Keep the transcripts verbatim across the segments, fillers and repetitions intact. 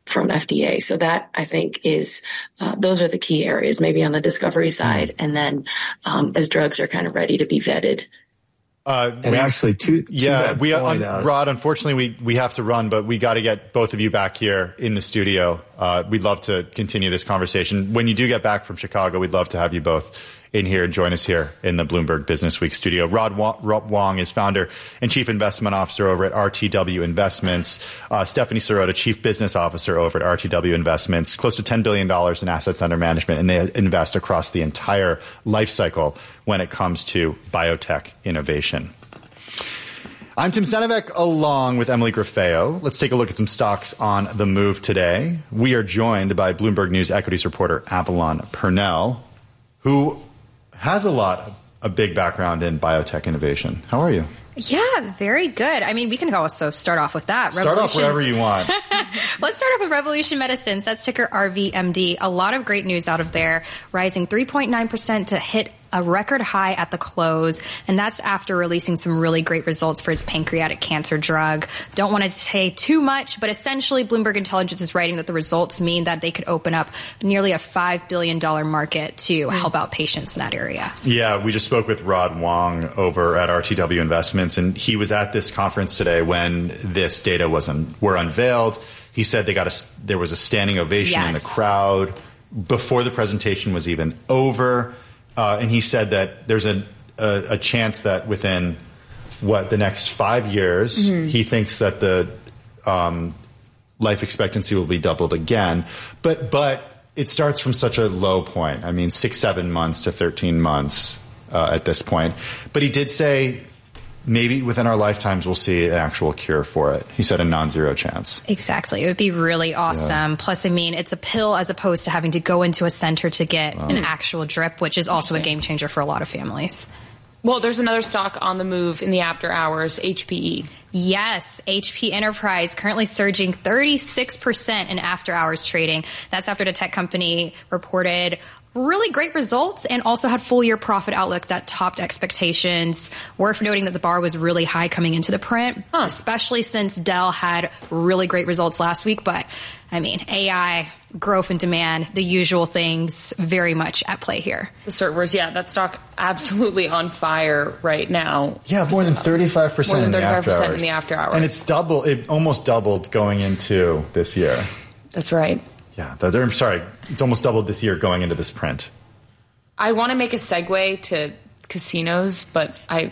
from F D A. So that, I think, is uh, those are the key areas, maybe on the discovery side, and then um, as drugs are kind of ready to be vetted. Uh, and we, actually, to, to yeah, we point, uh, uh, Rod. Unfortunately, we we have to run, but we got to get both of you back here in the studio. Uh, we'd love to continue this conversation. When you do get back from Chicago, we'd love to have you both in here and join us here in the Bloomberg Business Week studio. Rod Wong is founder and chief investment officer over at R T W Investments. Uh, Stephanie Sirota, chief business officer over at R T W Investments. Close to ten billion dollars in assets under management, and they invest across the entire life cycle when it comes to biotech innovation. I'm Tim Stenovec, along with Emily Grafeo. Let's take a look at some stocks on the move today. We are joined by Bloomberg News equities reporter Avalon Purnell, who has a lot, a big background in biotech innovation. How are you? Yeah, very good. I mean, we can also start off with that. Start Revolution. Off wherever you want. Let's start off with Revolution Medicines. That's ticker R V M D. A lot of great news out of there, rising three point nine percent to hit a record high at the close, and that's after releasing some really great results for his pancreatic cancer drug. Don't want to say too much, but essentially Bloomberg Intelligence is writing that the results mean that they could open up nearly a five billion dollars market to help out patients in that area. Yeah, we just spoke with Rod Wong over at R T W Investments, and he was at this conference today when this data was un- were unveiled. He said they got a, there was a standing ovation yes. in the crowd before the presentation was even over. Uh, and he said that there's a, a, a chance that within, what, the next five years, mm-hmm. he thinks that the um, life expectancy will be doubled again. But but it starts from such a low point. I mean, six, seven months to thirteen months uh, at this point. But he did say maybe within our lifetimes we'll see an actual cure for it. He said a non-zero chance. Exactly. It would be really awesome. Yeah. Plus, I mean, it's a pill as opposed to having to go into a center to get wow. an actual drip, which is also a game changer for a lot of families. Well, there's another stock on the move in the after hours, H P E. Yes, H P Enterprise currently surging thirty-six percent in after hours trading. That's after the tech company reported really great results and also had full year profit outlook that topped expectations. Worth noting that the bar was really high coming into the print, huh. especially since Dell had really great results last week. But I mean, A I, growth and demand, the usual things very much at play here. The servers, yeah, that stock absolutely on fire right now. Yeah, more than thirty-five percent more than thirty-five percent in in the after hours. And it's double, it almost doubled going into this year. That's right. Yeah, I'm sorry, it's almost doubled this year going into this print. I want to make a segue to casinos, but I,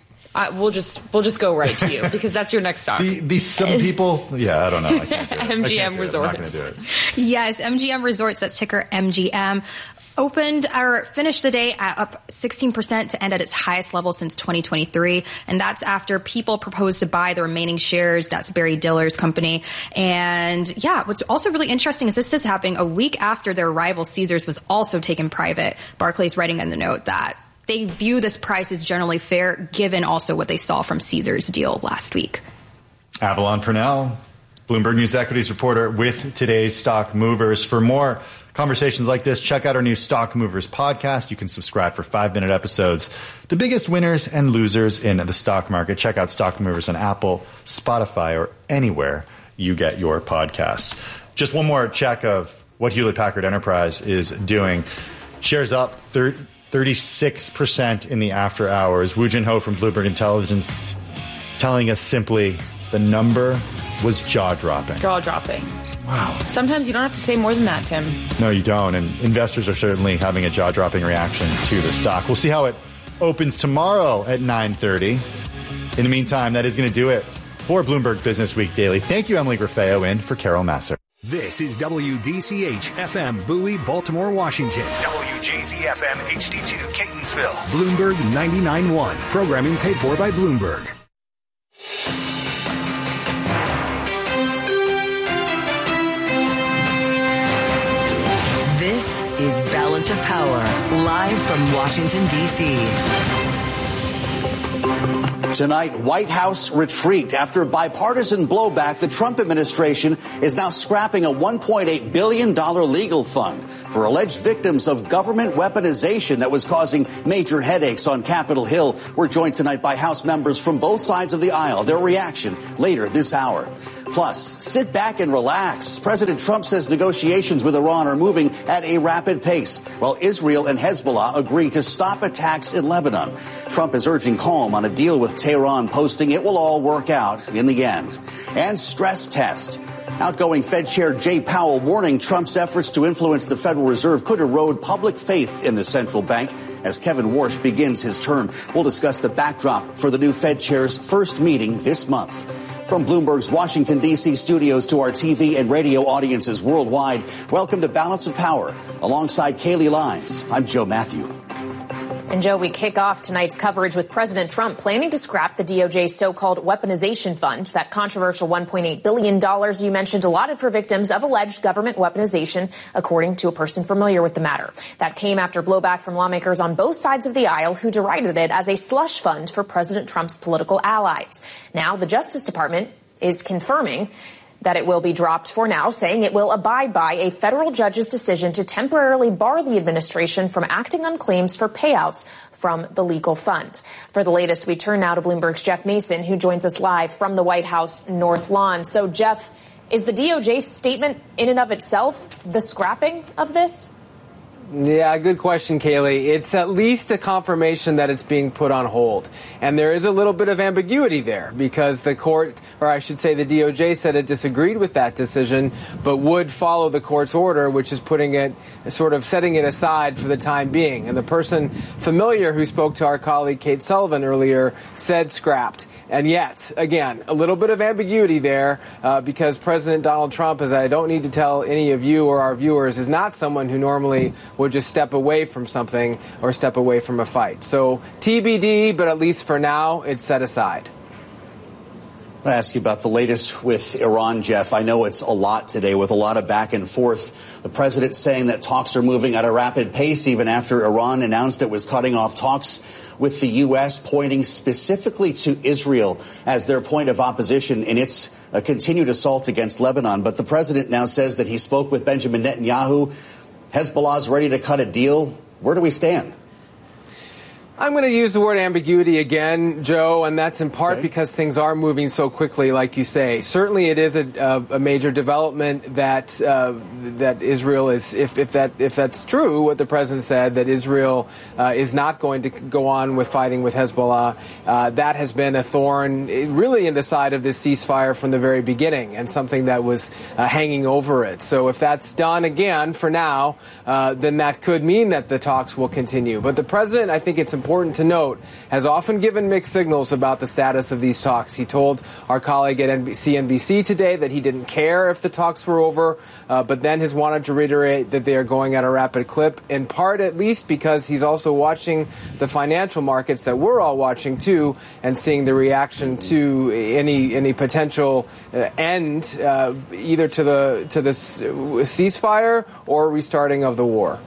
I we'll just we'll just go right to you because that's your next stock. the, these some people, yeah, I don't know. I can't do it. M G M I can't do Resorts. It. I'm not going to do it. Yes, M G M Resorts. That's ticker M G M. Opened or finished the day at up sixteen percent to end at its highest level since twenty twenty-three. And that's after people proposed to buy the remaining shares. That's Barry Diller's company. And yeah, what's also really interesting is this is happening a week after their rival Caesars was also taken private. Barclays writing in the note that they view this price as generally fair, given also what they saw from Caesars deal last week. Avalon Purnell, Bloomberg News equities reporter with today's stock movers. For more conversations like this, check out our new Stock Movers podcast. You can subscribe for five-minute episodes. The biggest winners and losers in the stock market. Check out Stock Movers on Apple, Spotify, or anywhere you get your podcasts. Just one more check of what Hewlett-Packard Enterprise is doing. Shares up thirty-six percent in the after hours. Woo Jin Ho from Bloomberg Intelligence telling us simply the number was jaw-dropping. Jaw-dropping. Wow. Sometimes you don't have to say more than that, Tim. No, you don't. And investors are certainly having a jaw-dropping reaction to the stock. We'll see how it opens tomorrow at nine thirty. In the meantime, that is going to do it for Bloomberg Business Week Daily. Thank you, Emily Grafeo, in for Carol Masser. This is W D C H F M Bowie, Baltimore, Washington. W J Z F M H D two, Catonsville. Bloomberg ninety-nine point one. Programming paid for by Bloomberg. This is Balance of Power, live from Washington, D C Tonight, White House retreat. After bipartisan blowback, the Trump administration is now scrapping a one point eight billion dollars legal fund for alleged victims of government weaponization that was causing major headaches on Capitol Hill. We're joined tonight by House members from both sides of the aisle. Their reaction later this hour. Plus, sit back and relax. President Trump says negotiations with Iran are moving at a rapid pace, while Israel and Hezbollah agree to stop attacks in Lebanon. Trump is urging calm on a deal with Tehran, posting it will all work out in the end. And stress test. Outgoing Fed Chair Jay Powell warning Trump's efforts to influence the Federal Reserve could erode public faith in the central bank as Kevin Warsh begins his term. We'll discuss the backdrop for the new Fed Chair's first meeting this month. From Bloomberg's Washington, D C studios to our T V and radio audiences worldwide, welcome to Balance of Power. Alongside Kaylee Lyons, I'm Joe Matthew. And, Joe, we kick off tonight's coverage with President Trump planning to scrap the D O J's so-called weaponization fund, that controversial one point eight billion dollars you mentioned allotted for victims of alleged government weaponization, according to a person familiar with the matter. That came after blowback from lawmakers on both sides of the aisle who derided it as a slush fund for President Trump's political allies. Now, the Justice Department is confirming that it will be dropped for now, saying it will abide by a federal judge's decision to temporarily bar the administration from acting on claims for payouts from the legal fund. For the latest, we turn now to Bloomberg's Jeff Mason, who joins us live from the White House North Lawn. So, Jeff, is the D O J's statement in and of itself the scrapping of this? Yeah, good question, Kaylee. It's at least a confirmation that it's being put on hold. And there is a little bit of ambiguity there because the court, or I should say the D O J, said it disagreed with that decision, but would follow the court's order, which is putting it, sort of setting it aside for the time being. And the person familiar who spoke to our colleague Kate Sullivan earlier said scrapped. And yet, again, a little bit of ambiguity there uh, because President Donald Trump, as I don't need to tell any of you or our viewers, is not someone who normally would just step away from something or step away from a fight. So T B D, but at least for now, it's set aside. I want to ask you about the latest with Iran, Jeff. I know it's a lot today with a lot of back and forth. The president saying that talks are moving at a rapid pace even after Iran announced it was cutting off talks with the U S, pointing specifically to Israel as their point of opposition in its uh, continued assault against Lebanon. But the president now says that he spoke with Benjamin Netanyahu. Hezbollah's ready to cut a deal. Where do we stand? I'm going to use the word ambiguity again, Joe, and that's in part okay. because things are moving so quickly, like you say. Certainly, it is a, a, a major development that uh, that Israel is, if, if that if that's true, what the president said, that Israel uh, is not going to go on with fighting with Hezbollah. Uh, that has been a thorn, really, in the side of this ceasefire from the very beginning, and something that was uh, hanging over it. So, if that's done again for now, uh, then that could mean that the talks will continue. But the president, I think it's important. important to note, has often given mixed signals about the status of these talks. He told our colleague at C N B C today that he didn't care if the talks were over, uh, but then has wanted to reiterate that they are going at a rapid clip, in part at least because he's also watching the financial markets that we're all watching too, and seeing the reaction to any any potential uh, end, uh, either to the to this ceasefire or restarting of the war.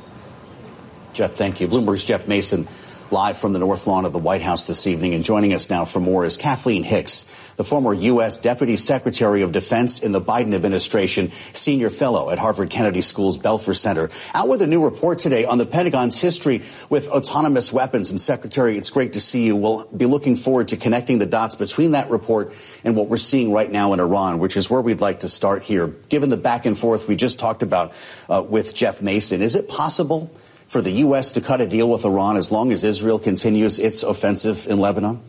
Jeff, thank you. Bloomberg's Jeff Mason, live from the North Lawn of the White House this evening. And joining us now for more is Kathleen Hicks, the former U S. Deputy Secretary of Defense in the Biden administration, senior fellow at Harvard Kennedy School's Belfer Center. Out with a new report today on the Pentagon's history with autonomous weapons. And Secretary, it's great to see you. We'll be looking forward to connecting the dots between that report and what we're seeing right now in Iran, which is where we'd like to start here. Given the back and forth we just talked about uh, with Jeff Mason, is it possible for the U S to cut a deal with Iran as long as Israel continues its offensive in Lebanon?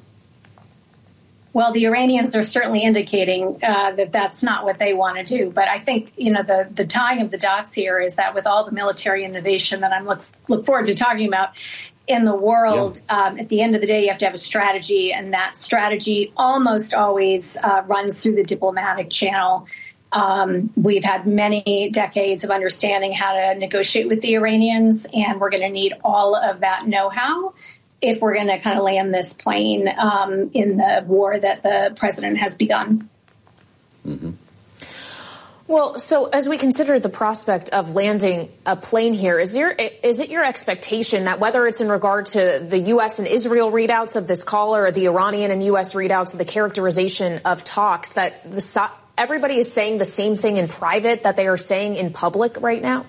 Well, the Iranians are certainly indicating uh, that that's not what they want to do. But I think, you know, the, the tying of the dots here is that with all the military innovation that I'm look, look forward to talking about in the world, yeah. um, at the end of the day, you have to have a strategy. And that strategy almost always uh, runs through the diplomatic channel. Um, we've had many decades of understanding how to negotiate with the Iranians, and we're going to need all of that know-how if we're going to kind of land this plane um, in the war that the president has begun. Mm-hmm. Well, so as we consider the prospect of landing a plane here, is your is it your expectation that whether it's in regard to the U S and Israel readouts of this call or the Iranian and U S readouts of the characterization of talks, that the everybody is saying the same thing in private that they are saying in public right now?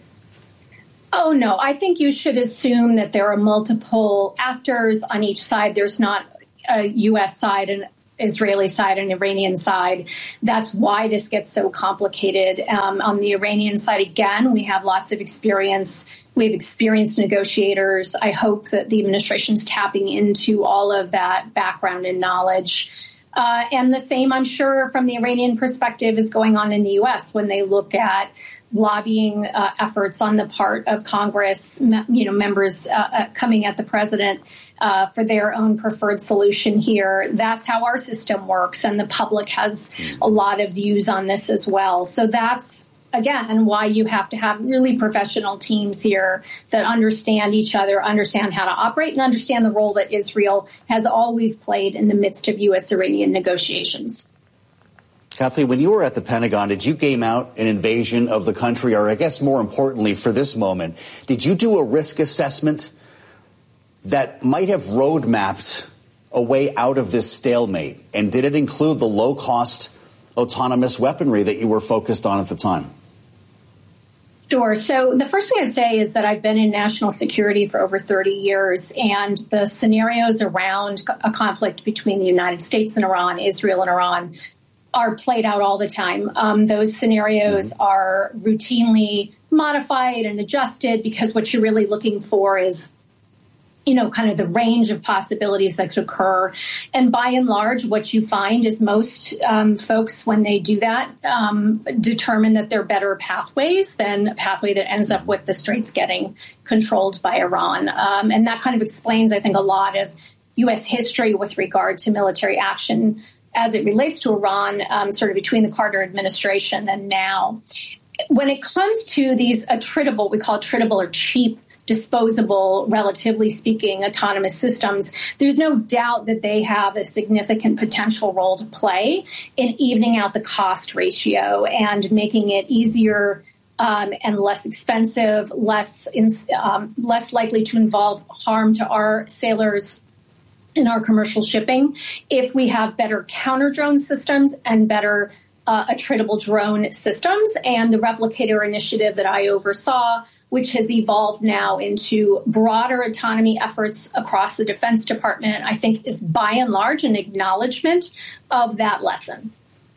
Oh, no. I think you should assume that there are multiple actors on each side. There's not a U S side and Israeli side and Iranian side. That's why this gets so complicated. Um, on the Iranian side, again, we have lots of experience. We have experienced negotiators. I hope that the administration's tapping into all of that background and knowledge. Uh, and the same, I'm sure, from the Iranian perspective is going on in the U S when they look at lobbying uh, efforts on the part of Congress, you know, members uh, uh, coming at the president uh, for their own preferred solution here. That's how our system works. And the public has a lot of views on this as well. So that's, again, why you have to have really professional teams here that understand each other, understand how to operate, and understand the role that Israel has always played in the midst of U S-Iranian negotiations. Kathleen, when you were at the Pentagon, did you game out an invasion of the country? Or I guess more importantly for this moment, did you do a risk assessment that might have roadmapped a way out of this stalemate? And did it include the low-cost autonomous weaponry that you were focused on at the time? Sure. So the first thing I'd say is that I've been in national security for over thirty years, and the scenarios around a conflict between the United States and Iran, Israel and Iran, are played out all the time. Um, those scenarios mm-hmm. are routinely modified and adjusted because what you're really looking for is, you know, kind of the range of possibilities that could occur. And by and large, what you find is most um, folks, when they do that, um, determine that there are better pathways than a pathway that ends up with the straits getting controlled by Iran. Um, and that kind of explains, I think, a lot of U S history with regard to military action as it relates to Iran, um, sort of between the Carter administration and now. When it comes to these attritable, we call it attritable or cheap, disposable, relatively speaking, autonomous systems, there's no doubt that they have a significant potential role to play in evening out the cost ratio and making it easier um, and less expensive, less in, um, less likely to involve harm to our sailors in our commercial shipping if we have better counter-drone systems and better Uh, attritable drone systems. And the Replicator initiative that I oversaw, which has evolved now into broader autonomy efforts across the Defense Department, I think is by and large an acknowledgement of that lesson.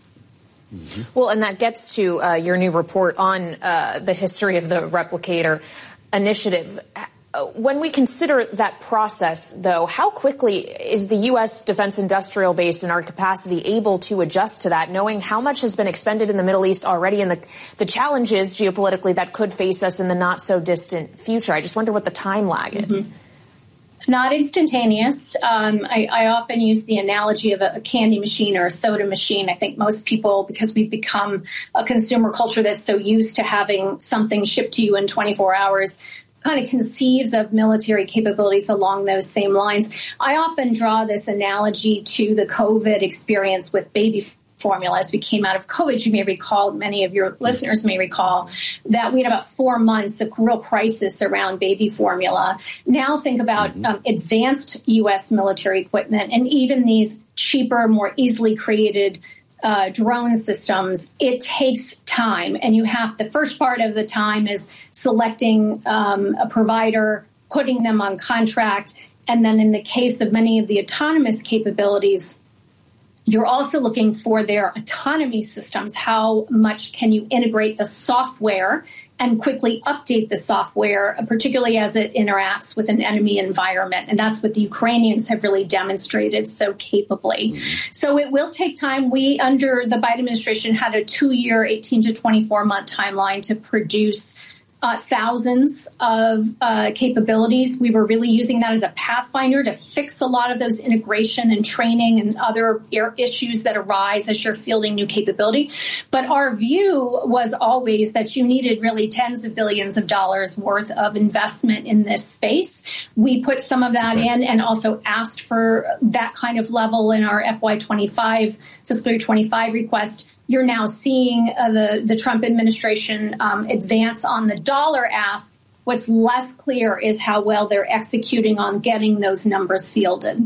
Mm-hmm. Well, and that gets to uh, your new report on uh, the history of the Replicator initiative. When we consider that process, though, how quickly is the U S defense industrial base and our capacity able to adjust to that, knowing how much has been expended in the Middle East already and the, the challenges geopolitically that could face us in the not so distant future? I just wonder what the time lag is. Mm-hmm. It's not instantaneous. Um, I, I often use the analogy of a, a candy machine or a soda machine. I think most people, because we've become a consumer culture that's so used to having something shipped to you in twenty-four hours, kind of conceives of military capabilities along those same lines. I often draw this analogy to the COVID experience with baby formula. As we came out of COVID, you may recall, many of your listeners may recall, that we had about four months of real crisis around baby formula. Now think about mm-hmm. um, advanced U S military equipment and even these cheaper, more easily created Uh, drone systems. It takes time, and you have the first part of the time is selecting um, a provider, putting them on contract, and then in the case of many of the autonomous capabilities, you're also looking for their autonomy systems. How much can you integrate the software and quickly update the software, particularly as it interacts with an enemy environment? And that's what the Ukrainians have really demonstrated so capably. Mm-hmm. So it will take time. We, under the Biden administration, had a two-year, eighteen to twenty-four month timeline to produce Uh, thousands of uh, capabilities. We were really using that as a pathfinder to fix a lot of those integration and training and other issues that arise as you're fielding new capability. But our view was always that you needed really tens of billions of dollars worth of investment in this space. We put some of that in and also asked for that kind of level in our F Y twenty-five, fiscal year twenty-five request. You're now seeing uh, the, the Trump administration um, advance on the dollar ask. What's less clear is how well they're executing on getting those numbers fielded.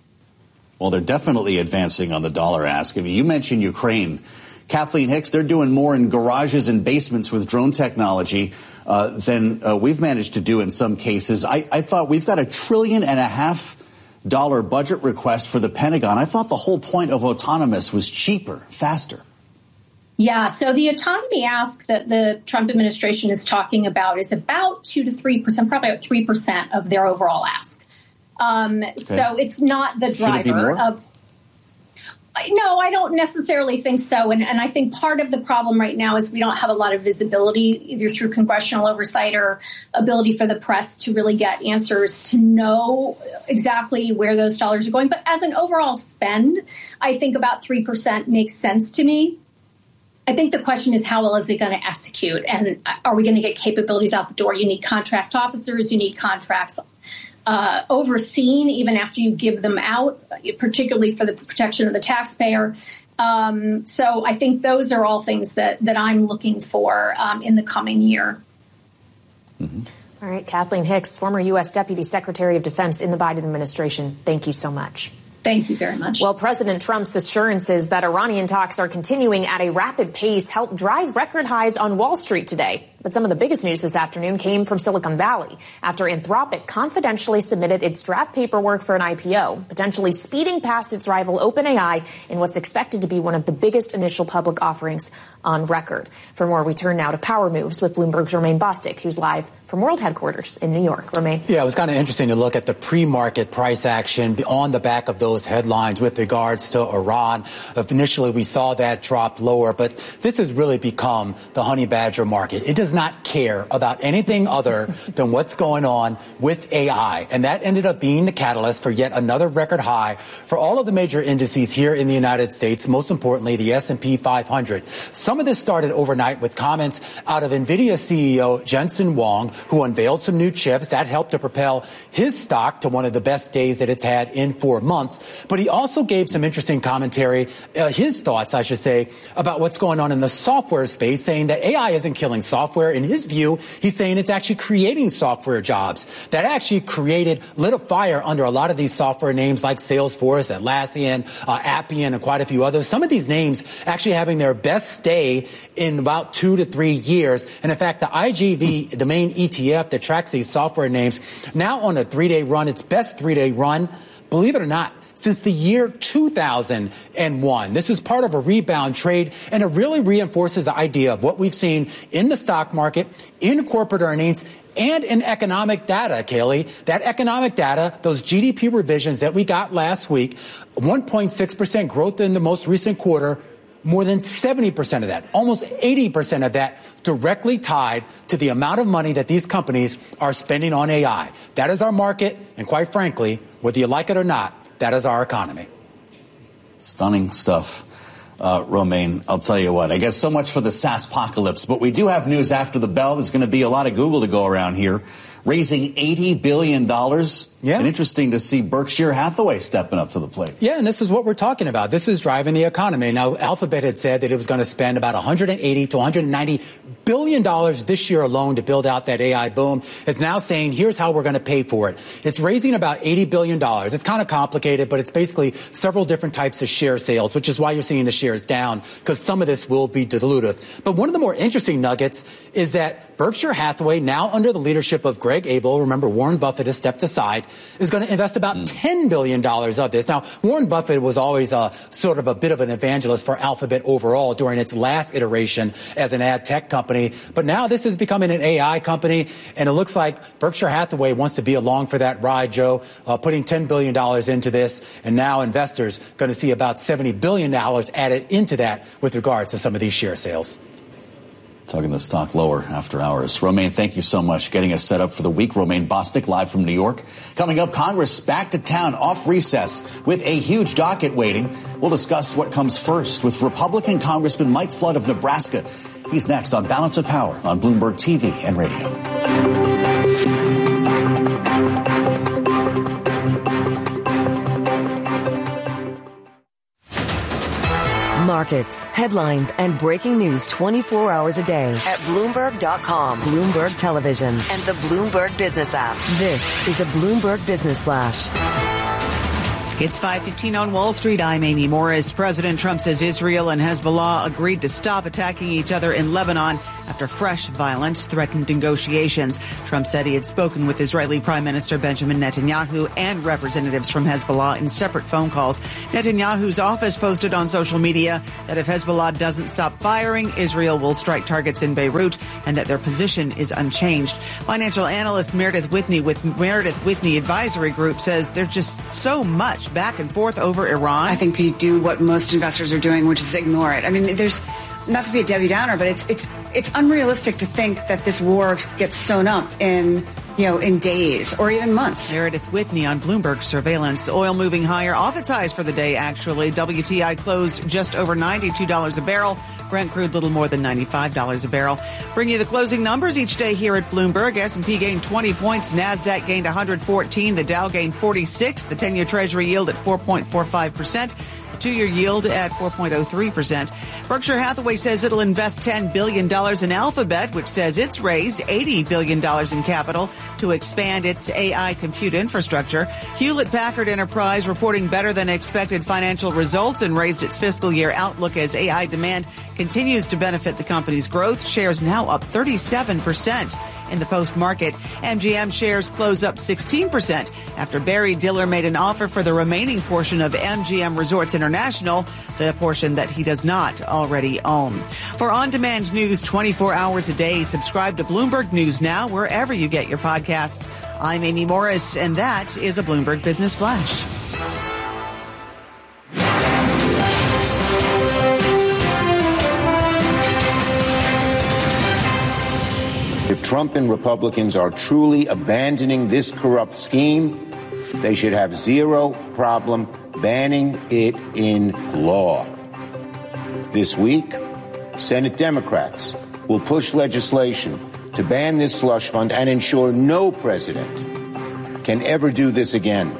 Well, they're definitely advancing on the dollar ask. I mean, you mentioned Ukraine. Kathleen Hicks, they're doing more in garages and basements with drone technology uh, than uh, we've managed to do in some cases. I, I thought we've got a trillion and a half dollars budget request for the Pentagon. I thought the whole point of autonomous was cheaper, faster. Yeah, so the autonomy ask that the Trump administration is talking about is about two to three percent, probably about three percent of their overall ask. Um, okay. So it's not the driver of. No, I don't necessarily think so. And, and I think part of the problem right now is we don't have a lot of visibility, either through congressional oversight or ability for the press to really get answers to know exactly where those dollars are going. But as an overall spend, I think about three percent makes sense to me. I think the question is, how well is it going to execute? And are we going to get capabilities out the door? You need contract officers. You need contracts uh, overseen even after you give them out, particularly for the protection of the taxpayer. Um, so I think those are all things that, that I'm looking for um, in the coming year. Mm-hmm. All right. Kathleen Hicks, former U S Deputy Secretary of Defense in the Biden administration. Thank you so much. Thank you very much. Well, President Trump's assurances that Iranian talks are continuing at a rapid pace helped drive record highs on Wall Street today. But some of the biggest news this afternoon came from Silicon Valley after Anthropic confidentially submitted its draft paperwork for an I P O, potentially speeding past its rival OpenAI in what's expected to be one of the biggest initial public offerings on record. For more, we turn now to Power Moves with Bloomberg's Romaine Bostick, who's live from World Headquarters in New York. Romaine. Yeah, it was kind of interesting to look at the pre-market price action on the back of those headlines with regards to Iran. Initially, we saw that drop lower, but this has really become the honey badger market. It does not care about anything other than what's going on with A I. And that ended up being the catalyst for yet another record high for all of the major indices here in the United States, most importantly, the S and P five hundred. Some of this started overnight with comments out of NVIDIA C E O Jensen Huang, who unveiled some new chips that helped to propel his stock to one of the best days that it's had in four months. But he also gave some interesting commentary, uh, his thoughts, I should say, about what's going on in the software space, saying that A I isn't killing software. In his view, he's saying it's actually creating software jobs that actually created, lit a fire under a lot of these software names like Salesforce, Atlassian, uh, Appian, and quite a few others. Some of these names actually having their best day in about two to three years. And in fact, the I G V, the main E T F that tracks these software names, now on a three-day run, its best three-day run, believe it or not, since the year two thousand one. This is part of a rebound trade, and it really reinforces the idea of what we've seen in the stock market, in corporate earnings, and in economic data, Kaylee. That economic data, those G D P revisions that we got last week, one point six percent growth in the most recent quarter, more than seventy percent of that, almost eighty percent of that directly tied to the amount of money that these companies are spending on A I. That is our market, and quite frankly, whether you like it or not, that is our economy. Stunning stuff, uh, Romaine. I'll tell you what, I guess so much for the SaaSpocalypse, but we do have news after the bell. There's going to be a lot of Google to go around here, raising eighty billion dollars. Yeah. And interesting to see Berkshire Hathaway stepping up to the plate. Yeah, and this is what we're talking about. This is driving the economy. Now, Alphabet had said that it was going to spend about one hundred eighty to one hundred ninety billion dollars this year alone to build out that A I boom. It's now saying, here's how we're going to pay for it. It's raising about eighty billion dollars. It's kind of complicated, but it's basically several different types of share sales, which is why you're seeing the shares down, because some of this will be dilutive. But one of the more interesting nuggets is that Berkshire Hathaway, now under the leadership of Greg Abel, remember Warren Buffett has stepped aside, is going to invest about mm. ten billion dollars of this. Now, Warren Buffett was always a sort of a bit of an evangelist for Alphabet overall during its last iteration as an ad tech company. But now this is becoming an A I company, and it looks like Berkshire Hathaway wants to be along for that ride, Joe, uh, putting ten billion dollars into this. And now investors going to see about seventy billion dollars added into that with regards to some of these share sales. Talking the stock lower after hours. Romaine, thank you so much. Getting us set up for the week. Romaine Bostick, live from New York. Coming up, Congress back to town off recess with a huge docket waiting. We'll discuss what comes first with Republican Congressman Mike Flood of Nebraska. He's next on Balance of Power on Bloomberg T V and radio. Markets, headlines, and breaking news twenty-four hours a day at Bloomberg dot com, Bloomberg Television, and the Bloomberg Business app. This is a Bloomberg Business Flash. It's five fifteen on Wall Street. I'm Amy Morris. President Trump says Israel and Hezbollah agreed to stop attacking each other in Lebanon after fresh violence threatened negotiations. Trump said he had spoken with Israeli Prime Minister Benjamin Netanyahu and representatives from Hezbollah in separate phone calls. Netanyahu's office posted on social media that if Hezbollah doesn't stop firing, Israel will strike targets in Beirut, and that their position is unchanged. Financial analyst Meredith Whitney with Meredith Whitney Advisory Group says there's just so much back and forth over Iran. I think you do what most investors are doing, which is ignore it. I mean, there's, not to be a Debbie Downer, but it's it's it's unrealistic to think that this war gets sewn up in, you know, in days or even months. Meredith Whitney on Bloomberg Surveillance. Oil moving higher off its highs for the day, actually. W T I closed just over ninety-two dollars a barrel. Brent crude little more than ninety-five dollars a barrel. Bring you the closing numbers each day here at Bloomberg. S and P gained twenty points. NASDAQ gained one hundred fourteen. The Dow gained forty-six. The ten-year Treasury yield at four point four five percent. Two-year yield at four point oh three percent. Berkshire Hathaway says it'll invest ten billion dollars in Alphabet, which says it's raised eighty billion dollars in capital to expand its A I compute infrastructure. Hewlett-Packard Enterprise reporting better than expected financial results and raised its fiscal year outlook as A I demand continues to benefit the company's growth. Shares now up thirty-seven percent. In the post-market, M G M shares close up sixteen percent after Barry Diller made an offer for the remaining portion of M G M Resorts International, the portion that he does not already own. For on-demand news twenty-four hours a day, subscribe to Bloomberg News Now wherever you get your podcasts. I'm Amy Morris, and that is a Bloomberg Business Flash. If Trump and Republicans are truly abandoning this corrupt scheme, they should have zero problem banning it in law. This week, Senate Democrats will push legislation to ban this slush fund and ensure no president can ever do this again.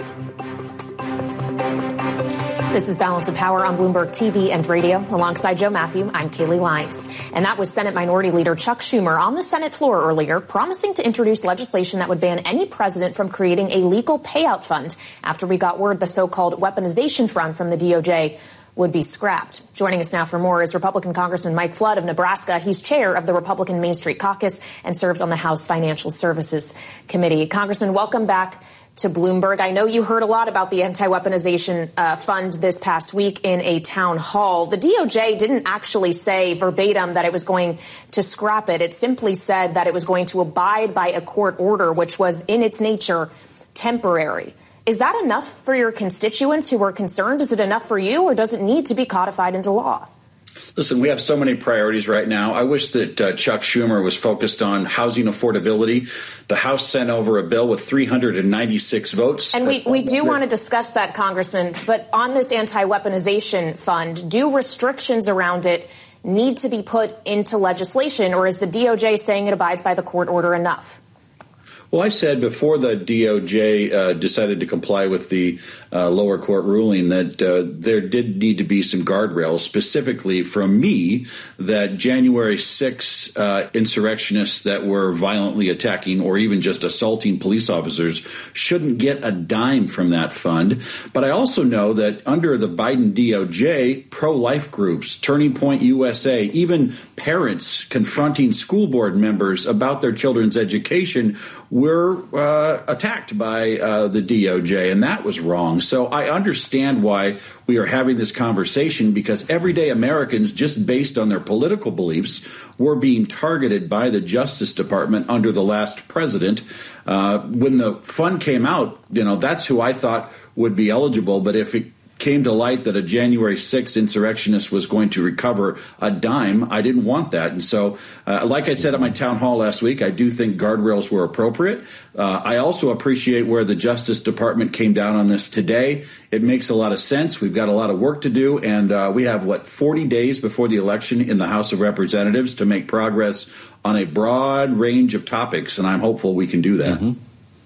This is Balance of Power on Bloomberg T V and radio. Alongside Joe Matthew, I'm Kaylee Lyons. And that was Senate Minority Leader Chuck Schumer on the Senate floor earlier, promising to introduce legislation that would ban any president from creating a legal payout fund after we got word the so-called weaponization fund from the D O J would be scrapped. Joining us now for more is Republican Congressman Mike Flood of Nebraska. He's chair of the Republican Main Street Caucus and serves on the House Financial Services Committee. Congressman, welcome back to Bloomberg. I know you heard a lot about the anti-weaponization uh, fund this past week in a town hall. The D O J didn't actually say verbatim that it was going to scrap it. It simply said that it was going to abide by a court order, which was in its nature temporary. Is that enough for your constituents who were concerned? Is it enough for you, or does it need to be codified into law? Listen, we have so many priorities right now. I wish that uh, Chuck Schumer was focused on housing affordability. The House sent over a bill with three hundred ninety-six votes. And we, we do want to discuss that, Congressman. But on this anti-weaponization fund, do restrictions around it need to be put into legislation, or is the D O J saying it abides by the court order enough? Well, I said before the D O J uh, decided to comply with the uh, lower court ruling that uh, there did need to be some guardrails, specifically from me, that January sixth uh, insurrectionists that were violently attacking or even just assaulting police officers shouldn't get a dime from that fund. But I also know that under the Biden D O J, pro-life groups, Turning Point U S A, even parents confronting school board members about their children's education were uh, attacked by uh, the D O J, and that was wrong. So I understand why we are having this conversation, because everyday Americans, just based on their political beliefs, were being targeted by the Justice Department under the last president. Uh, when the fund came out, you know, that's who I thought would be eligible. But if it came to light that a January sixth insurrectionist was going to recover a dime, I didn't want that. And so, uh, like I said at my town hall last week, I do think guardrails were appropriate. Uh, I also appreciate where the Justice Department came down on this today. It makes a lot of sense. We've got a lot of work to do, and uh, we have, what, forty days before the election in the House of Representatives to make progress on a broad range of topics, and I'm hopeful we can do that. Mm-hmm.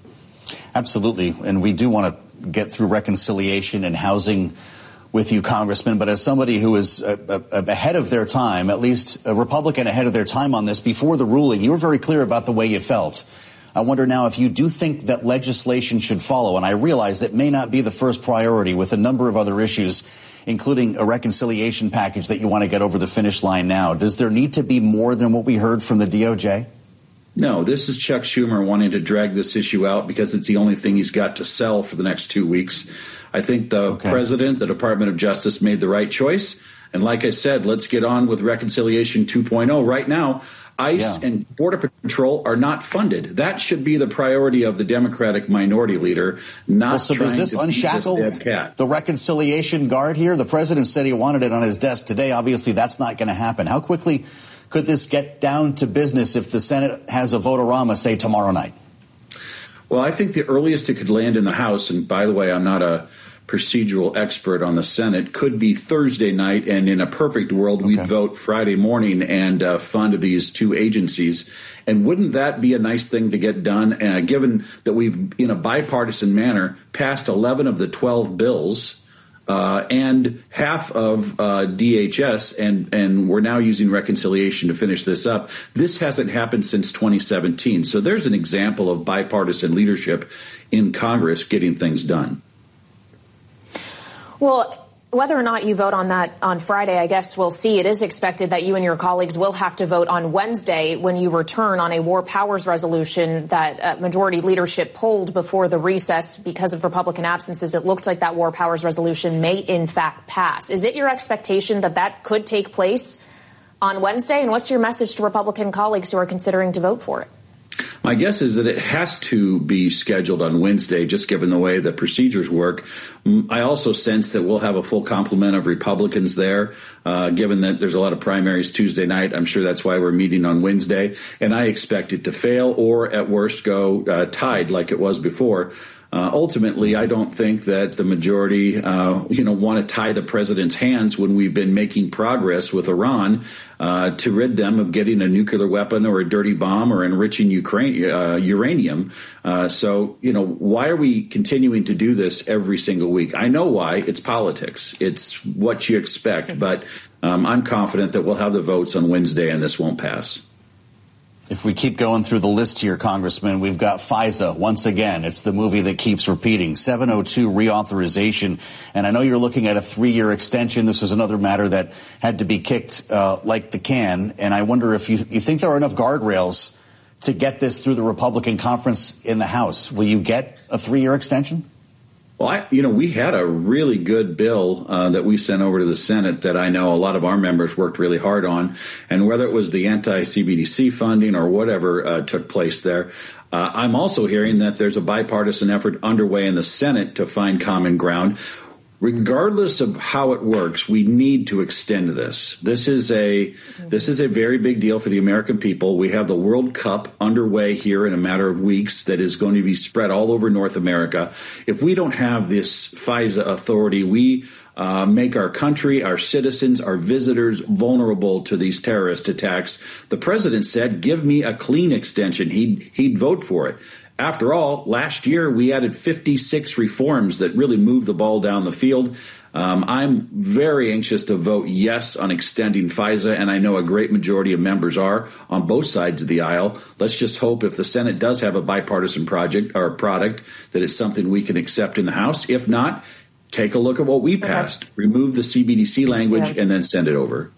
Absolutely, and we do want to get through reconciliation and housing with you, Congressman. But as somebody who is uh, uh, ahead of their time, at least a Republican ahead of their time on this, before the ruling, you were very clear about the way you felt. I wonder now if you do think that legislation should follow, and I realize that may not be the first priority with a number of other issues including a reconciliation package that you want to get over the finish line now. Does there need to be more than what we heard from the D O J? No, this is Chuck Schumer wanting to drag this issue out because it's the only thing he's got to sell for the next two weeks. I think the okay. president, the Department of Justice made the right choice. And like I said, let's get on with Reconciliation two point oh. Right now, ICE yeah. and Border Patrol are not funded. That should be the priority of the Democratic minority leader, not well, so trying does this to unshackle this dead cat. The reconciliation guard here? The president said he wanted it on his desk today. Obviously, that's not going to happen. How quickly could this get down to business if the Senate has a vote-a-rama, say, tomorrow night? Well, I think the earliest it could land in the House, and by the way, I'm not a procedural expert on the Senate, could be Thursday night, and in a perfect world, okay. we'd vote Friday morning and uh, fund these two agencies. And wouldn't that be a nice thing to get done, uh, given that we've, in a bipartisan manner, passed eleven of the twelve bills uh, and half of uh, D H S, and, and we're now using reconciliation to finish this up. This hasn't happened since twenty seventeen. So there's an example of bipartisan leadership in Congress getting things done. Well, whether or not you vote on that on Friday, I guess we'll see. It is expected that you and your colleagues will have to vote on Wednesday when you return on a war powers resolution that uh, majority leadership pulled before the recess because of Republican absences. It looked like that war powers resolution may, in fact, pass. Is it your expectation that that could take place on Wednesday? And what's your message to Republican colleagues who are considering to vote for it? My guess is that it has to be scheduled on Wednesday, just given the way the procedures work. I also sense that we'll have a full complement of Republicans there, uh, given that there's a lot of primaries Tuesday night. I'm sure that's why we're meeting on Wednesday. And I expect it to fail or, at worst, go uh, tied like it was before. Uh, ultimately, I don't think that the majority, uh, you know, want to tie the president's hands when we've been making progress with Iran uh, to rid them of getting a nuclear weapon or a dirty bomb or enriching Ukraine, uh, uranium. Uh, so, you know, why are we continuing to do this every single week? I know why. It's politics. It's what you expect. But um, I'm confident that we'll have the votes on Wednesday and this won't pass. If we keep going through the list here, Congressman, we've got FISA. Once again, it's the movie that keeps repeating. seven oh two reauthorization. And I know you're looking at a three-year extension. This is another matter that had to be kicked uh, like the can. And I wonder if you, you think there are enough guardrails to get this through the Republican conference in the House. Will you get a three-year extension? Well, I, you know, we had a really good bill uh, that we sent over to the Senate that I know a lot of our members worked really hard on. And whether it was the anti-C B D C funding or whatever uh, took place there, uh, I'm also hearing that there's a bipartisan effort underway in the Senate to find common ground. Regardless of how it works, we need to extend this. This is a this is a very big deal for the American people. We have the World Cup underway here in a matter of weeks that is going to be spread all over North America. If we don't have this FISA authority, we uh, make our country, our citizens, our visitors vulnerable to these terrorist attacks. The president said, give me a clean extension. He'd, he'd vote for it. After all, last year we added fifty-six reforms that really moved the ball down the field. Um, I'm very anxious to vote yes on extending FISA, and I know a great majority of members are on both sides of the aisle. Let's just hope if the Senate does have a bipartisan project or product that it's something we can accept in the House. If not, take a look at what we passed. Okay. Remove the C B D C language yeah. and then send it over.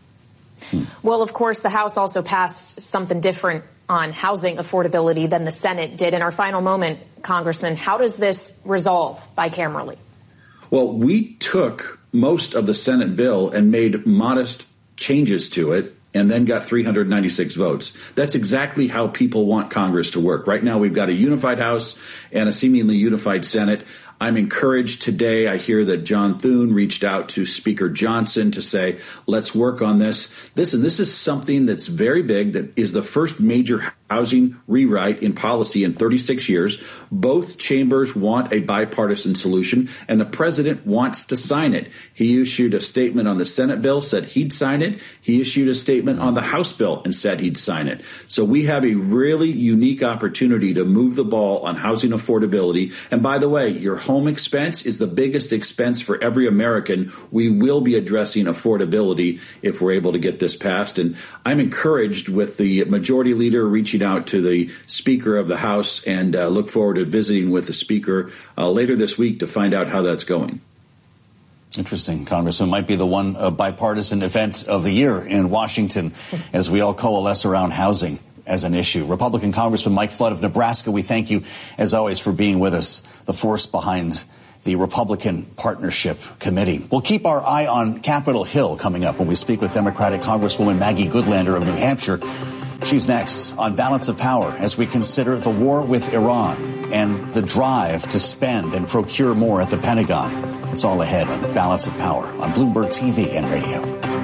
Well, of course, the House also passed something different on housing affordability than the Senate did. In our final moment, Congressman, how does this resolve bicamerally? Well, we took most of the Senate bill and made modest changes to it and then got three hundred ninety-six votes. That's exactly how people want Congress to work. Right now, we've got a unified House and a seemingly unified Senate. I'm encouraged today. I hear that John Thune reached out to Speaker Johnson to say, let's work on this. This and this is something that's very big, that is the first major housing rewrite in policy in thirty-six years. Both chambers want a bipartisan solution, and the president wants to sign it. He issued a statement on the Senate bill, said he'd sign it. He issued a statement on the House bill and said he'd sign it. So we have a really unique opportunity to move the ball on housing affordability. And by the way, your home expense is the biggest expense for every American. We will be addressing affordability if we're able to get this passed. And I'm encouraged with the majority leader reaching out to the Speaker of the House, and uh, look forward to visiting with the Speaker uh, later this week to find out how that's going. Interesting, Congressman. Might be the one uh, bipartisan event of the year in Washington as we all coalesce around housing as an issue. Republican Congressman Mike Flood of Nebraska, we thank you, as always, for being with us, the force behind the Republican Partnership Committee. We'll keep our eye on Capitol Hill coming up when we speak with Democratic Congresswoman Maggie Goodlander of New Hampshire. She's next on Balance of Power as we consider the war with Iran and the drive to spend and procure more at the Pentagon. It's all ahead on Balance of Power on Bloomberg T V and radio.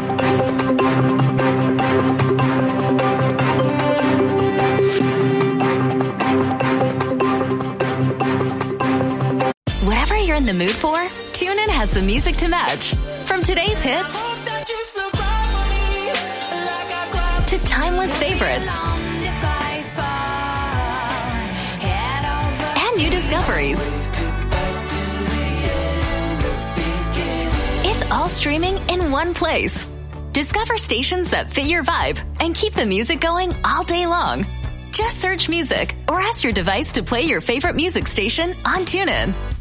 Whatever you're in the mood for, TuneIn has the music to match. From today's hits to timeless favorites and new discoveries. It's all streaming in one place. Discover stations that fit your vibe and keep the music going all day long. Just search music or ask your device to play your favorite music station on TuneIn.